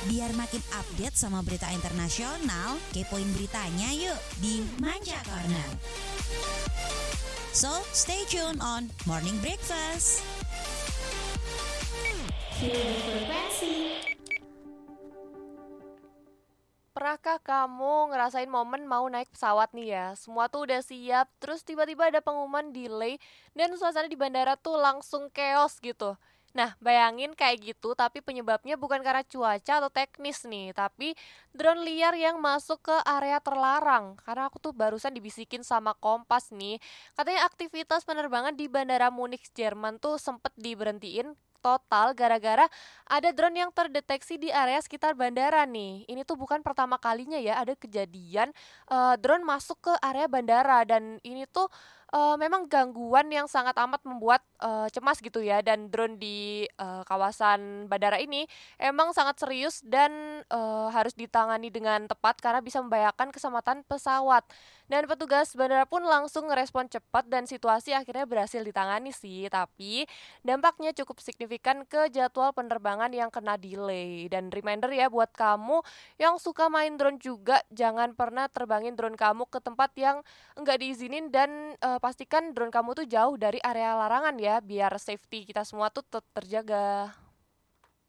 Biar makin update sama berita internasional, kepoin beritanya yuk di Manca Corner. So, stay tuned on Morning Breakfast. Pernahkah kamu ngerasain momen mau naik pesawat nih ya? Semua tuh udah siap, terus tiba-tiba ada pengumuman delay dan suasana di bandara tuh langsung chaos gitu. Nah, bayangin kayak gitu, tapi penyebabnya bukan karena cuaca atau teknis nih, tapi drone liar yang masuk ke area terlarang. Karena aku tuh barusan dibisikin sama Kompas nih, katanya aktivitas penerbangan di Bandara Munich, Jerman tuh sempet diberhentiin total gara-gara ada drone yang terdeteksi di area sekitar bandara nih. Ini tuh bukan pertama kalinya ya ada kejadian drone masuk ke area bandara, dan ini tuh memang gangguan yang sangat amat membuat cemas gitu ya. Dan drone di kawasan bandara ini emang sangat serius dan harus ditangani dengan tepat karena bisa membahayakan keselamatan pesawat. Dan petugas bandara pun langsung ngerespon cepat dan situasi akhirnya berhasil ditangani sih. Tapi dampaknya cukup signifikan ke jadwal penerbangan yang kena delay. Dan reminder ya buat kamu yang suka main drone juga, jangan pernah terbangin drone kamu ke tempat yang enggak diizinin, dan pastikan drone kamu tuh jauh dari area larangan ya, biar safety kita semua tuh terjaga.